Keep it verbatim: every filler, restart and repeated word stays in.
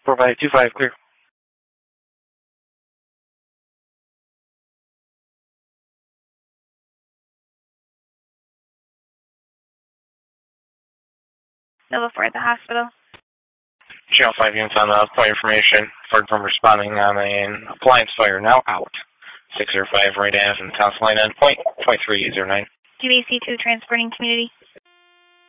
four five two five, clear. Nova four at the hospital. Channel five units on the point information. Ford from responding on an appliance fire. Now out. six zero five right as and South line on point, point three zero nine. Q A C two transporting community.